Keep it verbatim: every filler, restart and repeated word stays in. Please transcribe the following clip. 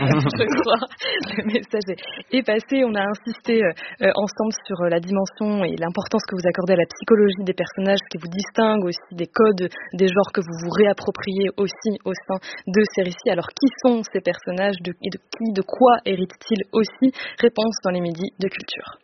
Je crois. Le message est, est passé. On a insisté euh, ensemble sur la dimension et l'importance que vous accordez à la psychologie des personnages, qui vous distingue aussi des codes, des genres que vous vous réappropriez aussi au sein de ces récits. Alors, qui sont ces personnages de, et de qui, de quoi héritent-ils aussi? Réponse dans les midis de culture.